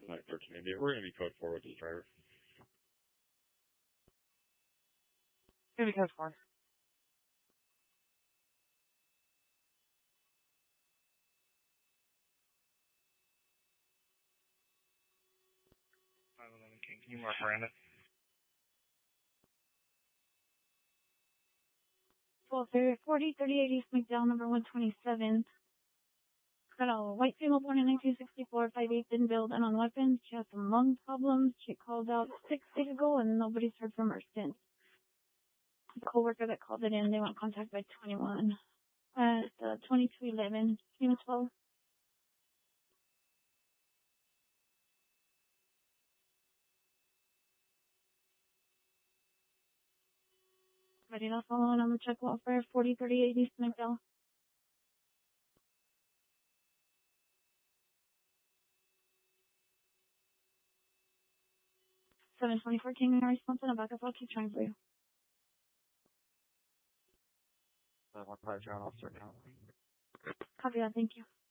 913 India. We're going to be code 4 with this driver. Going to be code 4. King, can you mark Miranda? 4038 East McDowell, number 127. Got a white female born in 1964, 5'8", didn't build, and on weapons. She has some lung problems. She called out 6 days ago, and nobody's heard from her since. The co-worker that called it in, they want contact by 21. 2211, unit 12. Ready to follow on the check welfare, 4038 East McDowell. 724 King, no response on a backup. I'll keep trying for you. 1-5 John, officer now. Copy that, thank you.